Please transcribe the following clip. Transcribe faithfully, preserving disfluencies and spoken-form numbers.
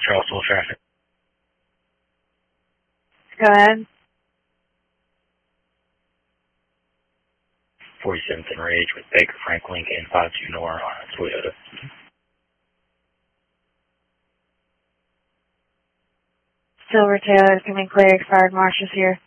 Charlesville traffic. Go ahead. forty-seventh and Ridge with Baker Frank Lincoln, five two Nora on a Toyota. Silver Taylor, coming clear, expired marshals here.